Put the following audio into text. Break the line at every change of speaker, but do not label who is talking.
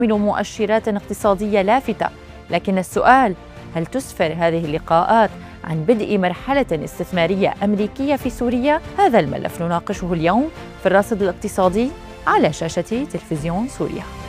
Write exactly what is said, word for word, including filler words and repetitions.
مؤشرات اقتصادية لافتة، لكن السؤال: هل تسفر هذه اللقاءات عن بدء مرحلة استثمارية أمريكية في سوريا؟ هذا الملف نناقشه اليوم في الراصد الاقتصادي على شاشة تلفزيون سوريا.